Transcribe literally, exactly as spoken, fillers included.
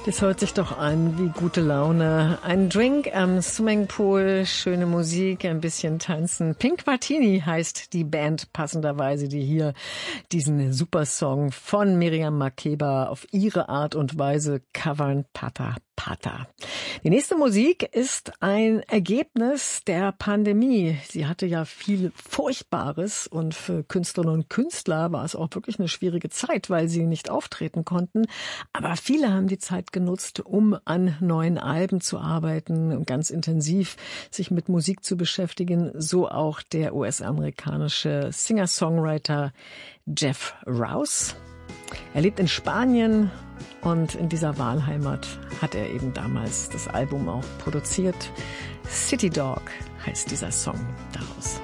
Das hört sich doch an wie gute Laune. Ein Drink am Swimmingpool, schöne Musik, ein bisschen tanzen. Pink Martini heißt die Band passenderweise, die hier diesen Supersong von Miriam Makeba auf ihre Art und Weise covern. Pata Pata. Die nächste Musik ist ein Ergebnis der Pandemie. Sie hatte ja viel Furchtbares und für Künstlerinnen und Künstler war es auch wirklich eine schwierige Zeit, weil sie nicht auftreten konnten. Aber viele haben die Zeit genutzt, um an neuen Alben zu arbeiten und ganz intensiv sich mit Musik zu beschäftigen. So auch der U S-amerikanische Singer-Songwriter Jeff Rouse. Er lebt in Spanien und in dieser Wahlheimat hat er eben damals das Album auch produziert. City Dog heißt dieser Song daraus.